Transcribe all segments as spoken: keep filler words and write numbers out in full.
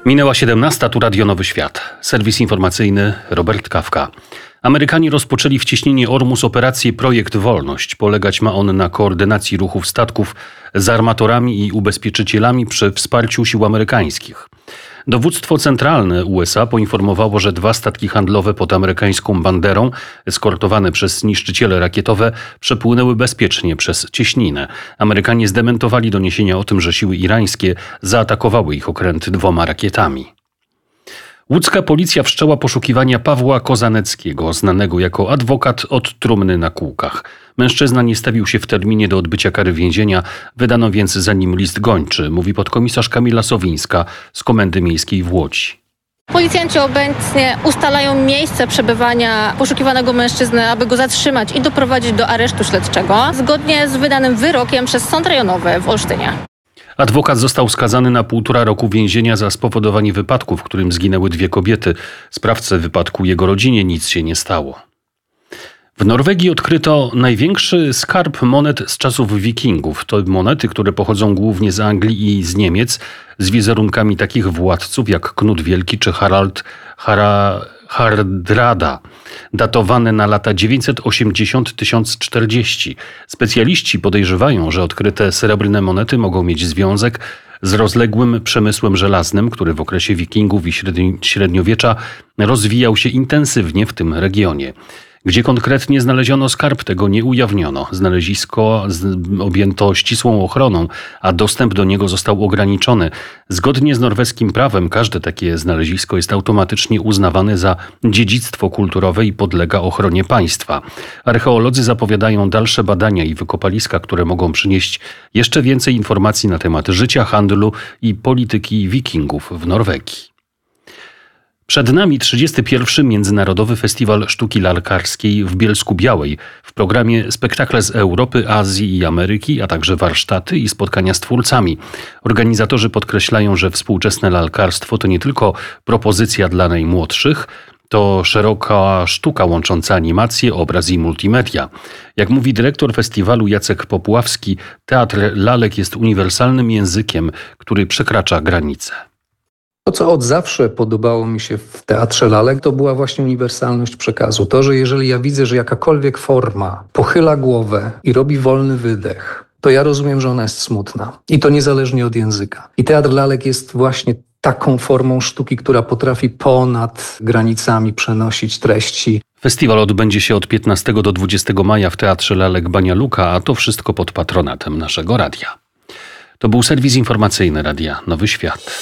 Minęła siedemnasta, tu Radio Nowy Świat. Serwis informacyjny Robert Kawka. Amerykanie rozpoczęli w cieśninie Ormus operację Projekt Wolność. Polegać ma on na koordynacji ruchów statków z armatorami i ubezpieczycielami przy wsparciu sił amerykańskich. Dowództwo centralne U S A poinformowało, że dwa statki handlowe pod amerykańską banderą, eskortowane przez niszczyciele rakietowe, przepłynęły bezpiecznie przez cieśninę. Amerykanie zdementowali doniesienia o tym, że siły irańskie zaatakowały ich okręty dwoma rakietami. Łódzka policja wszczęła poszukiwania Pawła Kozaneckiego, znanego jako adwokat od trumny na kółkach. Mężczyzna nie stawił się w terminie do odbycia kary więzienia, wydano więc za nim list gończy, mówi podkomisarz Kamila Sowińska z Komendy Miejskiej w Łodzi. Policjanci obecnie ustalają miejsce przebywania poszukiwanego mężczyzny, aby go zatrzymać i doprowadzić do aresztu śledczego, zgodnie z wydanym wyrokiem przez Sąd Rejonowy w Olsztynie. Adwokat został skazany na półtora roku więzienia za spowodowanie wypadku, w którym zginęły dwie kobiety. Sprawcy wypadku jego rodzinie nic się nie stało. W Norwegii odkryto największy skarb monet z czasów wikingów. To monety, które pochodzą głównie z Anglii i z Niemiec, z wizerunkami takich władców jak Knut Wielki czy Harald Hara, Hardrada, datowane na lata dziewięćset osiemdziesiąt do tysiąc czterdzieści. Specjaliści podejrzewają, że odkryte srebrne monety mogą mieć związek z rozległym przemysłem żelaznym, który w okresie wikingów i średniowiecza rozwijał się intensywnie w tym regionie. Gdzie konkretnie znaleziono skarb, tego nie ujawniono. Znalezisko objęto ścisłą ochroną, a dostęp do niego został ograniczony. Zgodnie z norweskim prawem każde takie znalezisko jest automatycznie uznawane za dziedzictwo kulturowe i podlega ochronie państwa. Archeolodzy zapowiadają dalsze badania i wykopaliska, które mogą przynieść jeszcze więcej informacji na temat życia, handlu i polityki wikingów w Norwegii. Przed nami trzydziesty pierwszy Międzynarodowy Festiwal Sztuki Lalkarskiej w Bielsku-Białej. W programie spektakle z Europy, Azji i Ameryki, a także warsztaty i spotkania z twórcami. Organizatorzy podkreślają, że współczesne lalkarstwo to nie tylko propozycja dla najmłodszych, to szeroka sztuka łącząca animację, obraz i multimedia. Jak mówi dyrektor festiwalu Jacek Popławski, teatr lalek jest uniwersalnym językiem, który przekracza granice. To, co od zawsze podobało mi się w teatrze lalek, to była właśnie uniwersalność przekazu. To, że jeżeli ja widzę, że jakakolwiek forma pochyla głowę i robi wolny wydech, to ja rozumiem, że ona jest smutna. I to niezależnie od języka. I teatr lalek jest właśnie taką formą sztuki, która potrafi ponad granicami przenosić treści. Festiwal odbędzie się od piętnastego do dwudziestego maja w Teatrze Lalek Banja Luka, a to wszystko pod patronatem naszego radia. To był serwis informacyjny Radia Nowy Świat.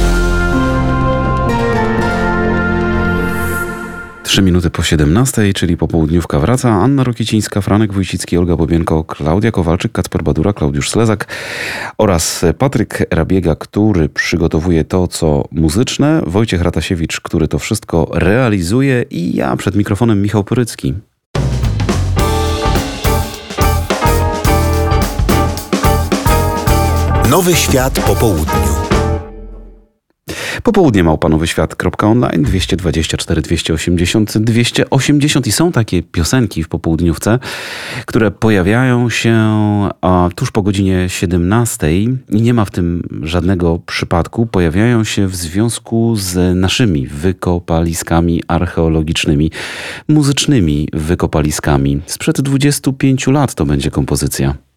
Trzy minuty po siedemnastej, czyli popołudniówka wraca. Anna Rokicińska, Franek Wójcicki, Olga Bobienko, Klaudia Kowalczyk, Kacper Badura, Klaudiusz Slezak oraz Patryk Rabiega, który przygotowuje to, co muzyczne, Wojciech Ratasiewicz, który to wszystko realizuje i ja przed mikrofonem Michał Pyrycki. Nowy Świat po południu. Popołudnie małpa nowy świat kropka online, dwieście dwadzieścia cztery, dwieście osiemdziesiąt, dwieście osiemdziesiąt i są takie piosenki w popołudniówce, które pojawiają się a, tuż po godzinie siedemnastej i nie ma w tym żadnego przypadku. Pojawiają się w związku z naszymi wykopaliskami archeologicznymi, muzycznymi wykopaliskami. Sprzed dwudziestu pięciu lat to będzie kompozycja.